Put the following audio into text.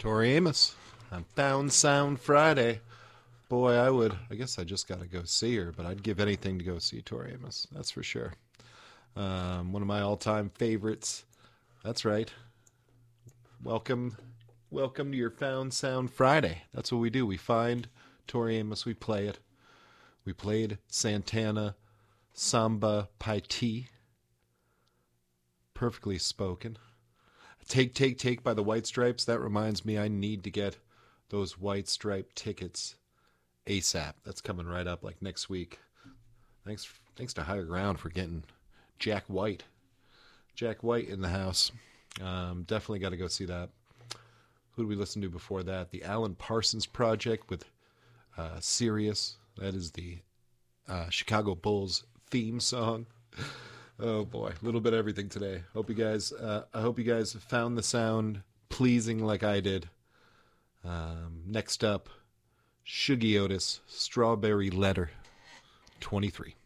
Tori Amos on Found Sound Friday. Boy, I guess I just got to go see her, but I'd give anything to go see Tori Amos. That's for sure. One of my all-time favorites. That's right. Welcome to your Found Sound Friday. That's what we do. We find Tori Amos, we play it. We played Santana, Samba Paiti. Perfectly spoken. Take, Take, Take by the White Stripes. That reminds me I need to get those White Stripe tickets ASAP. That's coming right up like next week. Thanks to Higher Ground for getting Jack White. Jack White in the house. Definitely got to go see that. Who did we listen to before that? The Alan Parsons Project with Sirius. That is the Chicago Bulls theme song. Oh boy, a little bit of everything today. I hope you guys found the sound pleasing like I did. Next up, Shuggy Otis, Strawberry Letter, 23.